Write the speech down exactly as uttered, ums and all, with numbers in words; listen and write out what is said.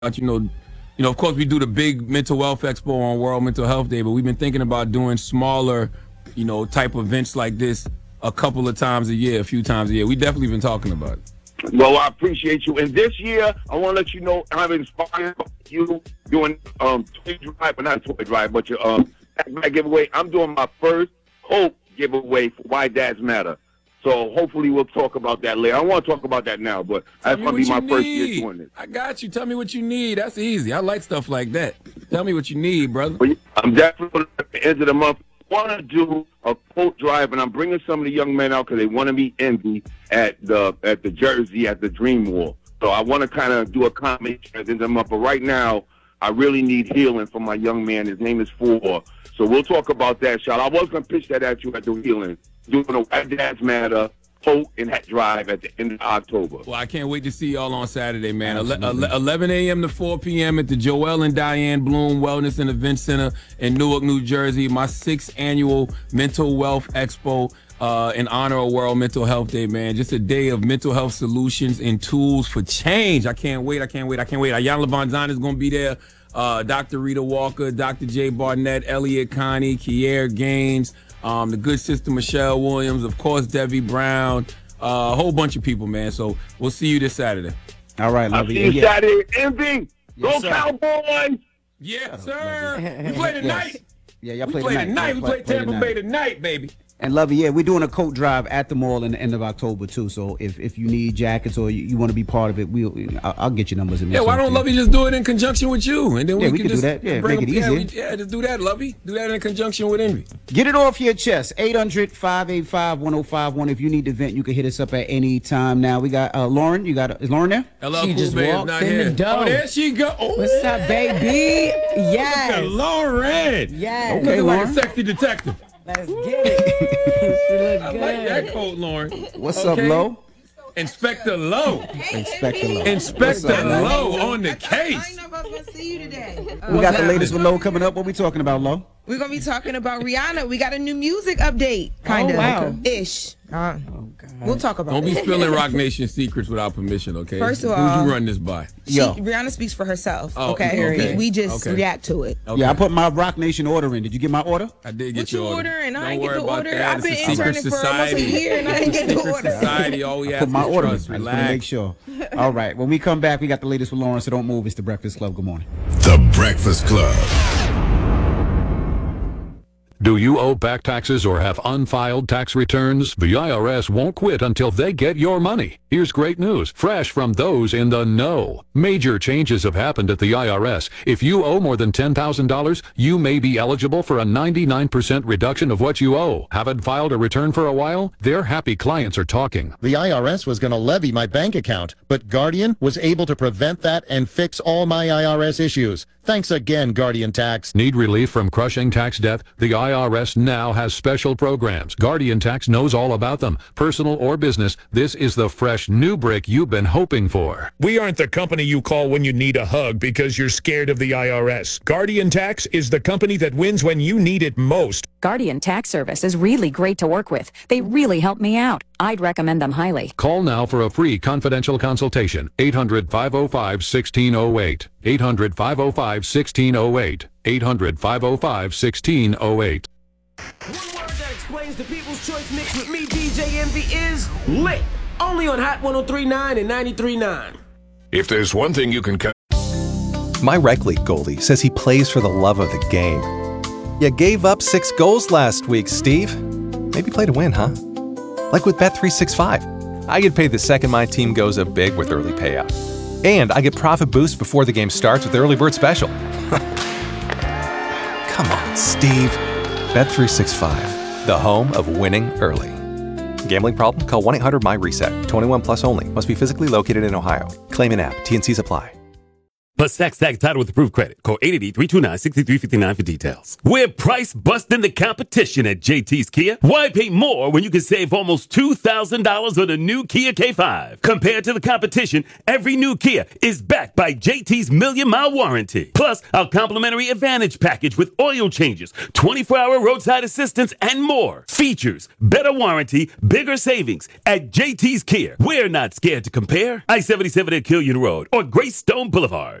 you know, you know, of course we do the big mental health expo on World Mental Health Day, but we've been thinking about doing smaller, you know, type events like this a couple of times a year, a few times a year. We definitely been talking about it. Well, I appreciate you. And this year, I want to let you know I'm inspired by you doing um toy drive, but not toy drive, but your um backpack giveaway. I'm doing my first Hope giveaway for Why Dads Matter. So hopefully we'll talk about that later. I don't want to talk about that now, but that's going to be my first year doing this. I got you. Tell me what you need. That's easy. I like stuff like that. Tell me what you need, brother. I'm definitely at the end of the month. I want to do a coat drive, and I'm bringing some of the young men out because they want to meet Envy at the at the Jersey at the Dream Wall. So I want to kind of do a combination at the end of the month. But right now, I really need healing for my young man. His name is Four. So we'll talk about that, Charlotte. I was going to pitch that at you at the healing. Doing a Why Dads Matter, Hope, and Hat Drive at the end of October. Well, I can't wait to see y'all on Saturday, man. eleven a.m. to four p.m. at the Joel and Diane Bloom Wellness and Event Center in Newark, New Jersey. My sixth annual Mental Wealth Expo uh, in honor of World Mental Health Day, man. Just a day of mental health solutions and tools for change. I can't wait. I can't wait. I can't wait. Ayanna Lavanzana is going to be there. Uh, Doctor Rita Walker, Doctor Jay Barnett, Elliot Connie, Kier Gaines, um, the good sister Michelle Williams, of course, Debbie Brown, uh, a whole bunch of people, man. So we'll see you this Saturday. All right, I'll love see you yeah. Saturday. Envy, Yes, go sir. Cowboys! Yeah, sir. We play tonight. Yes. Yeah, y'all We play play tonight. tonight. We Play- play play Tampa tonight. Bay tonight, baby. And Lovey, yeah, we're doing a coat drive at the mall in the end of October too. So if, if you need jackets or you, you want to be part of it, we'll I'll, I'll get your numbers. And Yeah, why don't Lovey just do it in conjunction with you, and then Yeah, we, we can can do just that. Yeah, bring make it them- yeah, easier. we- Yeah, just do that, Lovey. Do that in conjunction with Envy. Get it off your chest. eight hundred, five eight five, one oh five one. If you need the event, you can hit us up at any time. Now we got uh, Lauren. You got is Lauren there? Hello, She Cool just Babe is walked not in here. the door. Oh, there she go. Oh, What's up, baby? Look at Yes. Lauren. Yes. Okay, Looking like Lauren. a sexy detective. Let's get it. she look I good. like that coat, Lauren. What's Okay. up, Lo? Inspector Lowe. Inspector Lo. Inspector What's up, Lo? Lowe on the I case. didn't know if I was gonna see you today. We got the latest with Lo coming up. What we talking about, Lo? We're gonna be talking about Rihanna. We got a new music update, kind of. Oh, wow. Ish. Uh, we'll talk about Don't be it. spilling Rock Nation secrets without permission, okay? First of Who'd all- you run this by? She, Yo. Rihanna speaks for herself. Oh, okay? okay. We, we just Okay. react to it. Okay. Yeah, I put my Rock Nation order in. Did you get my order? I did get What your you order. ordering? I Don't ain't get worry the about order. that. I've It's been a secret interning for almost a society. year and I It's ain't a get the secret order. society. All we I have put my is order in. I trust. just want to make Relax. sure. All right. When we come back, we got the latest with Lauren, so don't move. It's the Breakfast Club. Good morning. The Breakfast Club. Do you owe back taxes or have unfiled tax returns? The I R S won't quit until they get your money. Here's great news, fresh from those in the know. Major changes have happened at the I R S. If you owe more than ten thousand dollars, you may be eligible for a ninety-nine percent reduction of what you owe. Haven't filed a return for a while? Their happy clients are talking. The I R S was going to levy my bank account, but Guardian was able to prevent that and fix all my I R S issues. Thanks again, Guardian Tax. Need relief from crushing tax debt? The I R S now has special programs. Guardian Tax knows all about them. Personal or business, this is the fresh new break you've been hoping for. We aren't the company you call when you need a hug because you're scared of the I R S. Guardian Tax is the company that wins when you need it most. Guardian Tax Service is really great to work with. They really help me out. I'd recommend them highly. Call now for a free confidential consultation. eight hundred, five oh five, one six oh eight. eight hundred, five oh five, one six oh eight. eight hundred, five oh five, one six oh eight. One word that explains the People's Choice mix with me, D J Envy, is lit. Only on Hot one oh three point nine and ninety-three point nine. If there's one thing you can count. My rec league goalie says he plays for the love of the game. You gave up six goals last week, Steve. Maybe play to win, huh? Like with Bet three sixty-five. I get paid the second my team goes up big with early payout. And I get profit boost before the game starts with the early bird special. Come on, Steve. Bet three sixty-five, the home of winning early. Gambling problem? Call one eight hundred my reset. twenty-one plus only. Must be physically located in Ohio. Claim in app. T N Cs apply. Plus tax tag title with approved credit. Call eight eight eight, three two nine, six three five nine for details. We're price busting the competition at J T's Kia. Why pay more when you can save almost two thousand dollars on a new Kia K five? Compared to the competition, every new Kia is backed by J T's Million Mile Warranty. Plus, our complimentary Advantage package with oil changes, twenty-four hour roadside assistance, and more. Features, better warranty, bigger savings at J T's Kia. We're not scared to compare. I seventy-seven at Killian Road or Greystone Boulevard.